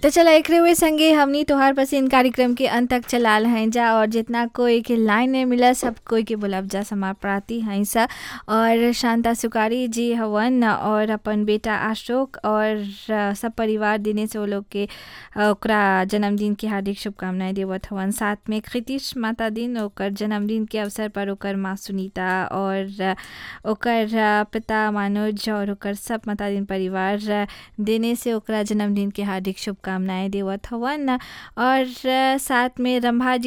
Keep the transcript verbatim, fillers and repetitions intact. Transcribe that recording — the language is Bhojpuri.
तो चला एकरे हुए संगे हमनी तोहार पसीन कार्यक्रम के अंत तक चलाल हैं जा और जितना कोई के लाइन नहीं मिला सब कोई के बुलब जा समाप्राती हैं सा और शांता सुकारी जी हवन और अपन बेटा अशोक और अ, सब परिवार दिने से वो लोग के अ, ओकरा जन्मदिन की हार्दिक शुभकामनाएं देवत हवन। साथ में कृतिश माता दिन ओकर जन्मदिन के अवसर पर ओकर माँ सुनीता और अ, ओकर अ, पिता मनोज और ओकर सब माता दिन परिवार अ, देने से ओकरा जन्मदिन के हार्दिक शुभकामनाएं देवत हवन और अ, साथ में रंभा जी